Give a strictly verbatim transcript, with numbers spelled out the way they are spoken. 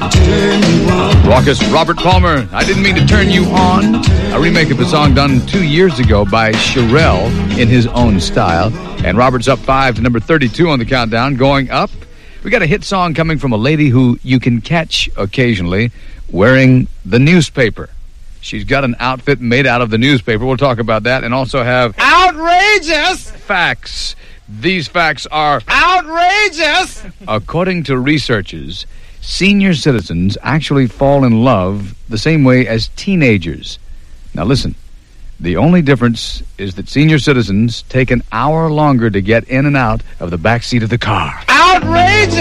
turn you on. Raucous Robert Palmer, I Didn't Mean to Turn You On. A remake of a song done two years ago by Cherrelle in his own style. And Robert's up five to number thirty-two on the countdown. Going up, we got a hit song coming from a lady who you can catch occasionally wearing the newspaper. She's got an outfit made out of the newspaper. We'll talk about that. And also have outrageous facts. These facts are outrageous. According to researchers, senior citizens actually fall in love the same way as teenagers. Now listen, the only difference is that senior citizens take an hour longer to get in and out of the back seat of the car. Outrageous!